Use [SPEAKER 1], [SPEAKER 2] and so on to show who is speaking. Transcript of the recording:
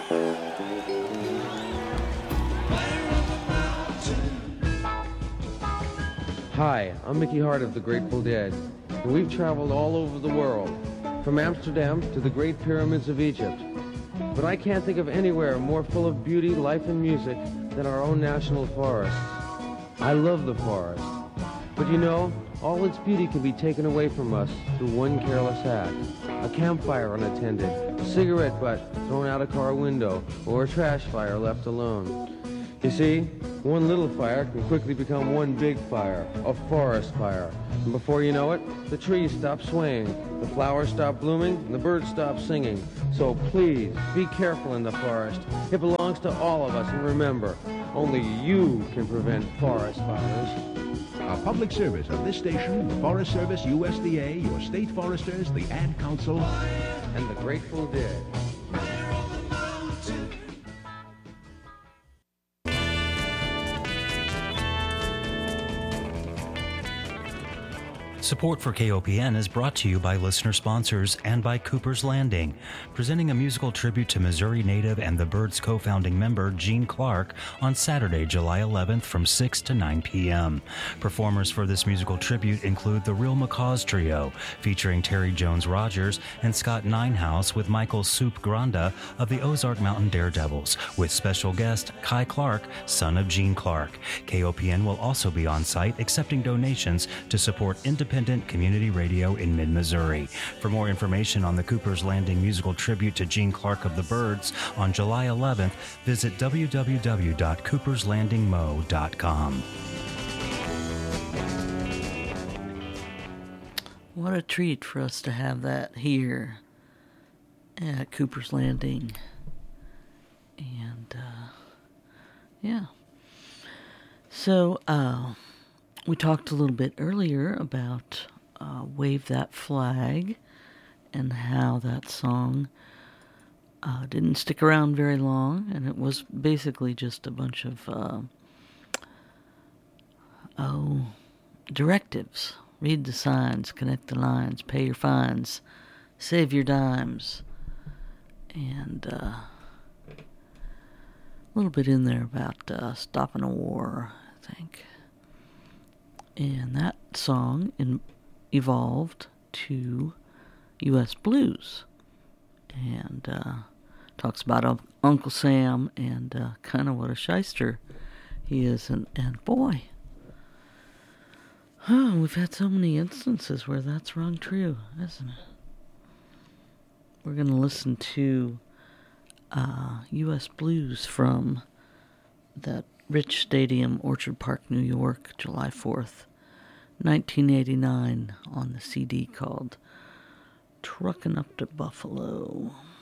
[SPEAKER 1] Hi, I'm Mickey Hart of the Grateful Dead, and we've traveled all over the world, from Amsterdam to the Great Pyramids of Egypt. But I can't think of anywhere more full of beauty, life, and music than our own national forests. I love the forest, but you know, all its beauty can be taken away from us through one careless act. A campfire unattended, a cigarette butt thrown out a car window, or a trash fire left alone. You see, one little fire can quickly become one big fire, a forest fire. And before you know it, the trees stop swaying, the flowers stop blooming, and the birds stop singing. So please, be careful in the forest. It belongs to all of us, and remember, only you can prevent forest fires.
[SPEAKER 2] A public service of this station, the Forest Service, USDA, your state foresters, the Ad Council,
[SPEAKER 1] and the Grateful Dead.
[SPEAKER 3] Support for KOPN is brought to you by listener sponsors and by Cooper's Landing, presenting a musical tribute to Missouri native and the Byrds co-founding member Gene Clark on Saturday, July 11th from 6 to 9 p.m. Performers for this musical tribute include the Real Macaws Trio, featuring Terry Jones Rogers and Scott Ninehouse with Michael Soup Granda of the Ozark Mountain Daredevils, with special guest Kai Clark, son of Gene Clark. KOPN will also be on site accepting donations to support independent community radio in mid-Missouri. For more information on the Cooper's Landing musical tribute to Gene Clark of the Byrds on July 11th, visit www.cooperslandingmo.com.
[SPEAKER 4] What a treat for us to have that here at Cooper's Landing. And, yeah. So, we talked a little bit earlier about Wave That Flag and how that song didn't stick around very long, and it was basically just a bunch of directives. Read the signs, connect the lines, pay your fines, save your dimes, and a little bit in there about stopping a war, I think. And that song evolved to U.S. Blues, and talks about Uncle Sam and kind of what a shyster he is. And boy, we've had so many instances where that's rung true, hasn't it? We're going to listen to U.S. Blues from that Rich Stadium, Orchard Park, New York, July 4th. 1989 on the CD called Truckin' Up to Buffalo.